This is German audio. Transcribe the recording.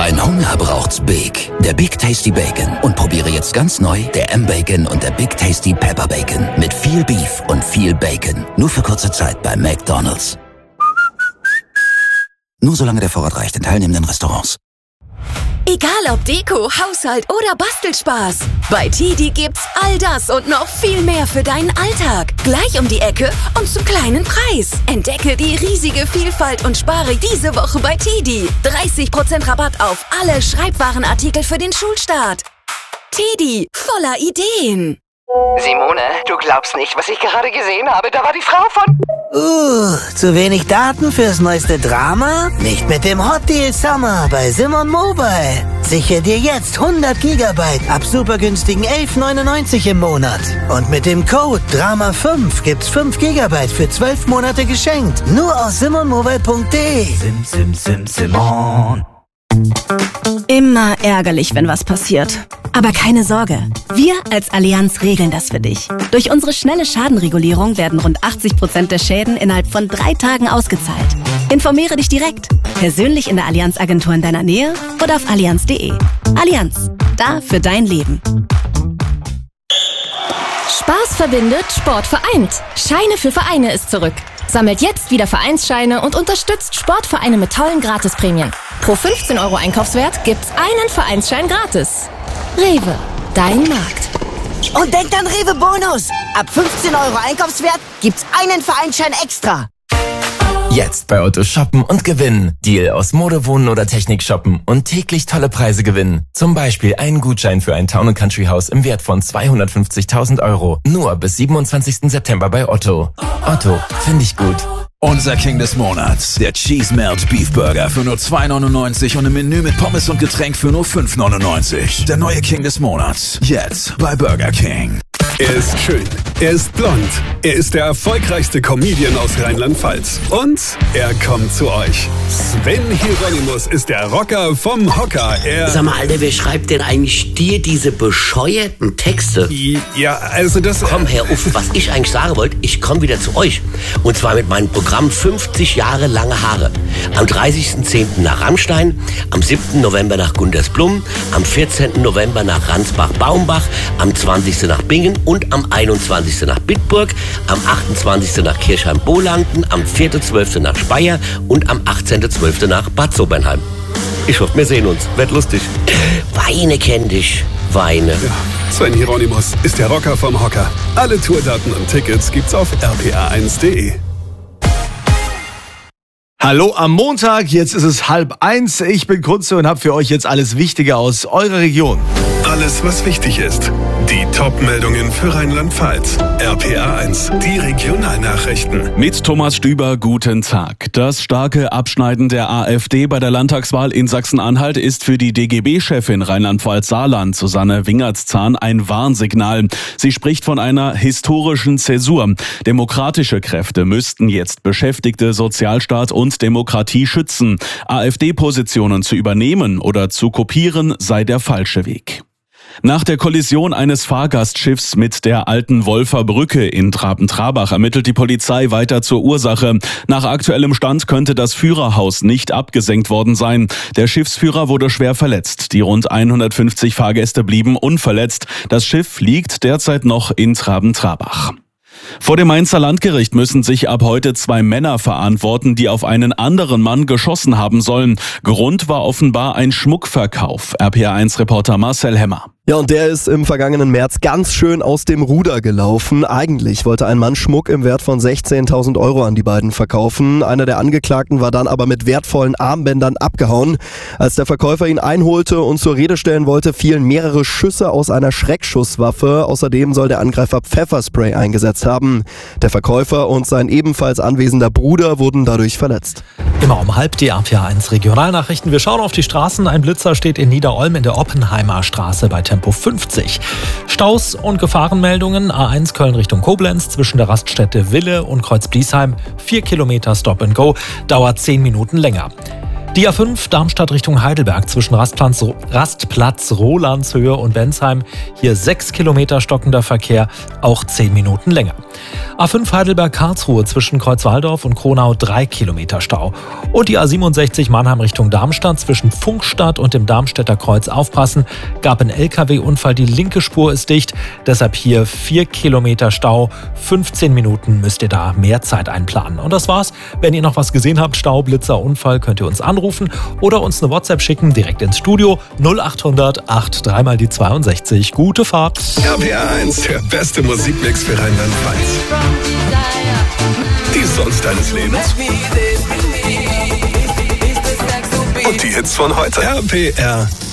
Dein Hunger braucht's Big. Der Big Tasty Bacon. Und probiere jetzt ganz neu der M-Bacon und der Big Tasty Pepper Bacon. Mit viel Beef und viel Bacon. Nur für kurze Zeit bei McDonald's. Nur solange der Vorrat reicht in teilnehmenden Restaurants. Egal ob Deko, Haushalt oder Bastelspaß. Bei TiDi gibt's all das und noch viel mehr für deinen Alltag. Gleich um die Ecke und zum kleinen Preis. Entdecke die riesige Vielfalt und spare diese Woche bei TiDi. 30% Rabatt auf alle Schreibwarenartikel für den Schulstart. TiDi, voller Ideen. Simone, du glaubst nicht, was ich gerade gesehen habe. Da war die Frau von... Zu wenig Daten fürs neueste Drama? Nicht mit dem Hot Deal Summer bei Simon Mobile. Sichere dir jetzt 100 GB ab super günstigen 11,99 im Monat. Und mit dem Code DRAMA5 gibt's 5 GB für 12 Monate geschenkt. Nur aus simonmobile.de. Simon. Immer ärgerlich, wenn was passiert. Aber keine Sorge, wir als Allianz regeln das für dich. Durch unsere schnelle Schadenregulierung werden rund 80% der Schäden innerhalb von 3 Tagen ausgezahlt. Informiere dich direkt, persönlich in der Allianz-Agentur in deiner Nähe oder auf allianz.de. Allianz, da für dein Leben. Spaß verbindet, Sport vereint. Scheine für Vereine ist zurück. Sammelt jetzt wieder Vereinsscheine und unterstützt Sportvereine mit tollen Gratisprämien. Pro 15 € Einkaufswert gibt's einen Vereinsschein gratis. Rewe, dein Markt. Und denkt an Rewe Bonus. Ab 15 € Einkaufswert gibt's einen Vereinsschein extra. Jetzt bei Otto shoppen und gewinnen. Deal aus Mode, Wohnen oder Technik shoppen und täglich tolle Preise gewinnen. Zum Beispiel einen Gutschein für ein Town & Country Haus im Wert von 250.000 €. Nur bis 27. September bei Otto. Otto, finde ich gut. Unser King des Monats, der Cheese Melt Beef Burger für nur 2,99 und im Menü mit Pommes und Getränk für nur 5,99. Der neue King des Monats, jetzt bei Burger King. Er ist schön, er ist blond, er ist der erfolgreichste Comedian aus Rheinland-Pfalz. Und er kommt zu euch. Sven Hieronymus ist der Rocker vom Hocker. Sag mal, Alter, wer schreibt denn eigentlich dir diese bescheuerten Texte? Ja, also das... Komm, Herr Uff, was ich eigentlich sagen wollte, ich komme wieder zu euch. Und zwar mit meinem Programm 50 Jahre lange Haare. Am 30.10. nach Rammstein, am 7. November nach Gundersblum, am 14. November nach Ransbach-Baumbach, am 20. nach Bingen und am 21. nach Bitburg, am 28. nach Kirchheim-Bolanden, am 4.12. nach Speyer und am 18.12. nach Bad Sobernheim. Ich hoffe, wir sehen uns. Wird lustig. Weine kenn dich. Weine. Ja, Sven Hieronymus ist der Rocker vom Hocker. Alle Tourdaten und Tickets gibt's auf rpa1.de. Hallo am Montag, jetzt ist es 12:30. Ich bin Kunze und habe für euch jetzt alles Wichtige aus eurer Region. Alles, was wichtig ist. Die Top-Meldungen für Rheinland-Pfalz. RPA1, die Regionalnachrichten. Mit Thomas Stüber, guten Tag. Das starke Abschneiden der AfD bei der Landtagswahl in Sachsen-Anhalt ist für die DGB-Chefin Rheinland-Pfalz-Saarland, Susanne Wingertszahn, ein Warnsignal. Sie spricht von einer historischen Zäsur. Demokratische Kräfte müssten jetzt Beschäftigte, Sozialstaat und Demokratie schützen. AfD-Positionen zu übernehmen oder zu kopieren sei der falsche Weg. Nach der Kollision eines Fahrgastschiffs mit der alten Wolfer Brücke in Traben-Trabach ermittelt die Polizei weiter zur Ursache. Nach aktuellem Stand könnte das Führerhaus nicht abgesenkt worden sein. Der Schiffsführer wurde schwer verletzt. Die rund 150 Fahrgäste blieben unverletzt. Das Schiff liegt derzeit noch in Traben-Trabach. Vor dem Mainzer Landgericht müssen sich ab heute 2 Männer verantworten, die auf einen anderen Mann geschossen haben sollen. Grund war offenbar ein Schmuckverkauf. RPA1-Reporter Marcel Hemmer. Ja, und der ist im vergangenen März ganz schön aus dem Ruder gelaufen. Eigentlich wollte ein Mann Schmuck im Wert von 16.000 € an die beiden verkaufen. Einer der Angeklagten war dann aber mit wertvollen Armbändern abgehauen. Als der Verkäufer ihn einholte und zur Rede stellen wollte, fielen mehrere Schüsse aus einer Schreckschusswaffe. Außerdem soll der Angreifer Pfefferspray eingesetzt haben. Der Verkäufer und sein ebenfalls anwesender Bruder wurden dadurch verletzt. Immer um halb die RPA1 Regionalnachrichten. Wir schauen auf die Straßen. Ein Blitzer steht in Niederolm in der Oppenheimer Straße bei Tempo 50. Staus und Gefahrenmeldungen. A1 Köln Richtung Koblenz zwischen der Raststätte Wille und Kreuz Bliesheim. 4 Kilometer Stop and Go. Dauert 10 Minuten länger. Die A5 Darmstadt Richtung Heidelberg zwischen Rastplatz Rolandshöhe und Bensheim. Hier 6 Kilometer stockender Verkehr, auch 10 Minuten länger. A5 Heidelberg-Karlsruhe zwischen Kreuzwaldorf und Kronau 3 Kilometer Stau. Und die A67 Mannheim Richtung Darmstadt zwischen Funkstadt und dem Darmstädter Kreuz aufpassen. Gab einen LKW-Unfall, die linke Spur ist dicht. Deshalb hier 4 Kilometer Stau. 15 Minuten müsst ihr da mehr Zeit einplanen. Und das war's. Wenn ihr noch was gesehen habt, Stau, Blitzer, Unfall, könnt ihr uns anrufen oder uns eine WhatsApp schicken, direkt ins Studio 0800 83 mal die 62. Gute Fahrt. RPR 1, der beste Musikmix für Rheinland-Pfalz. Die Songs deines Lebens. Und die Hits von heute. RPR